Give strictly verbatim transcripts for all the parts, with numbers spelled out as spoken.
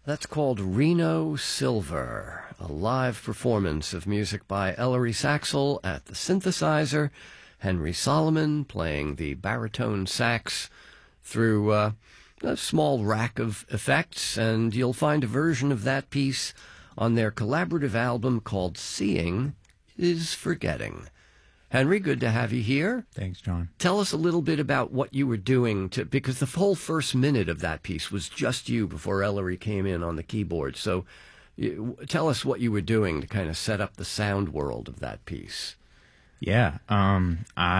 That's called Reno Silver, a live performance of music by Ellery Saxel at the synthesizer, Henry Solomon playing the baritone sax through uh, a small rack of effects, and you'll find a version of that piece on their collaborative album called Seeing is Forgetting. Henry, good to have you here. Thanks, John. Tell us a little bit about what you were doing to, because the whole first minute of that piece was just you before Ellery came in on the keyboard. So you, tell us what you were doing to kind of set up the sound world of that piece. Yeah, um,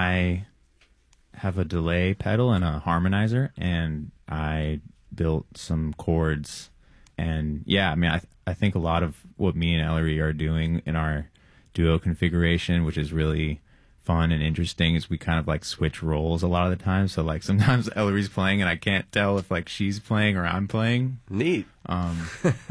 I have a delay pedal and a harmonizer, and I built some chords. And yeah, I mean, I, th- I think a lot of what me and Ellery are doing in our duo configuration, which is really fun and interesting, is we kind of like switch roles a lot of the time. So like sometimes Ellery's playing and I can't tell if like she's playing or I'm playing. Neat. Um,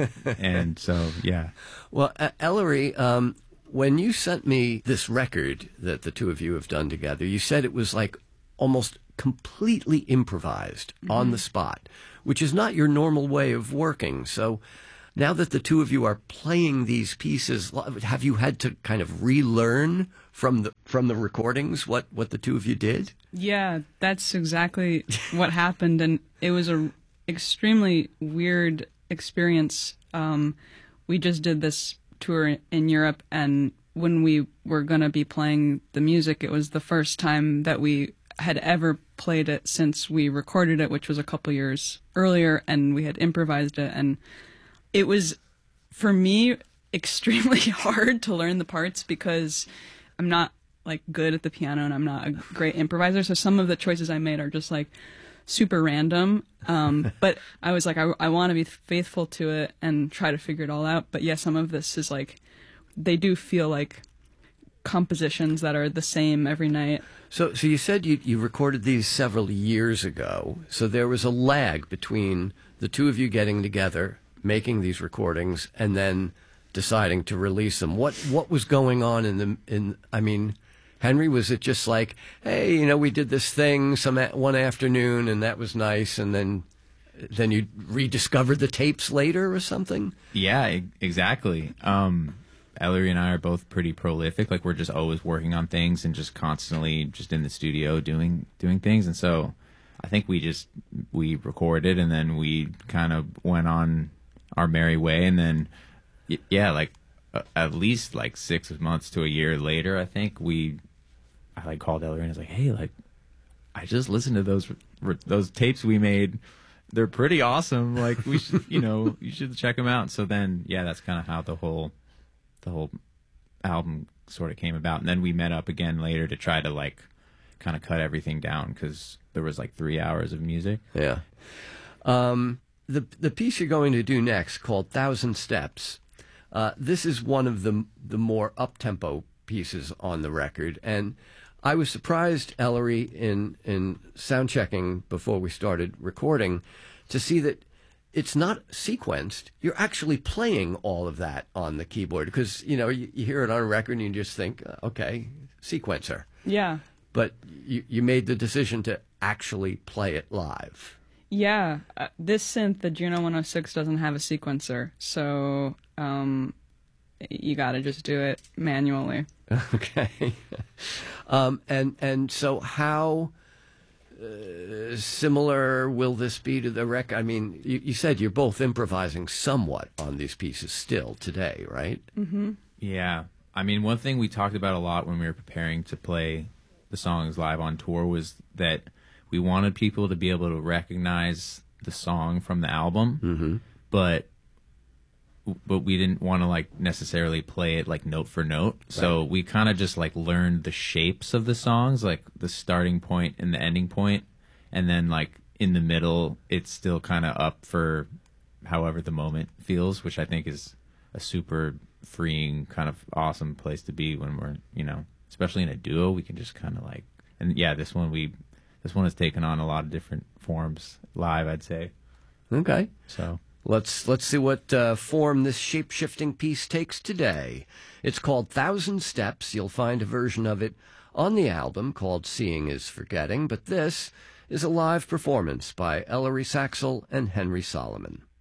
and so, yeah. Well, uh, Ellery, um, when you sent me this record that the two of you have done together, you said it was like almost completely improvised mm-hmm. on the spot, which is not your normal way of working. So now that the two of you are playing these pieces, have you had to kind of relearn from the from the recordings what, what the two of you did? Yeah, that's exactly what happened, and it was a extremely weird experience. Um, we just did this tour in Europe, and when we were going to be playing the music, it was the first time that we had ever played it since we recorded it, which was a couple years earlier, and we had improvised it, and it was, for me, extremely hard to learn the parts because I'm not, like, good at the piano and I'm not a great improviser, so some of the choices I made are just, like, super random. Um, but I was like, I, I want to be faithful to it and try to figure it all out. But, yeah, some of this is, like, they do feel like compositions that are the same every night. So so you said you, you recorded these several years ago, so there was a lag between the two of you getting together, making these recordings, and then deciding to release them. What what was going on in the in? I mean, Henry, was it just like, hey, you know, we did this thing some one afternoon and that was nice, and then then you rediscovered the tapes later or something? Yeah, e- exactly. Um, Ellery and I are both pretty prolific. Like, we're just always working on things and just constantly just in the studio doing doing things, and so I think we just we recorded and then we kind of went on our merry way, and then yeah, like uh, at least like six months to a year later, I think we, I like called Ellery and I was like, hey, like I just listened to those those tapes we made. They're pretty awesome. Like, we should, you know, you should check them out. So then, yeah, that's kind of how the whole the whole album sort of came about. And then we met up again later to try to like kind of cut everything down because there was like three hours of music. Yeah. Um, the the piece you're going to do next, called Thousand Steps, uh, this is one of the the more up-tempo pieces on the record. And I was surprised, Ellery, in, in sound checking before we started recording, to see that it's not sequenced. You're actually playing all of that on the keyboard because, you know, you, you hear it on a record and you just think, okay, sequencer. Yeah. But you, you made the decision to actually play it live. Yeah. Uh, this synth, the Juno one oh six, doesn't have a sequencer, so um, you got to just do it manually. Okay. um, and and so how uh, similar will this be to the record? I mean, you, you said you're both improvising somewhat on these pieces still today, right? Mm-hmm. Yeah. I mean, one thing we talked about a lot when we were preparing to play the songs live on tour was that we wanted people to be able to recognize the song from the album, mm-hmm. but but we didn't want to like necessarily play it like note for note. Right. So we kind of just like learned the shapes of the songs, like the starting point and the ending point, and then like in the middle, it's still kind of up for however the moment feels, which I think is a super freeing, kind of awesome place to be when we're, you know, especially in a duo, we can just kind of like, and yeah, this one we, this one has taken on a lot of different forms live, I'd say. Okay. So let's let's see what uh, form this shape-shifting piece takes today. It's called Thousand Steps. You'll find a version of it on the album called Seeing is Forgetting, but this is a live performance by Ellery Saxel and Henry Solomon.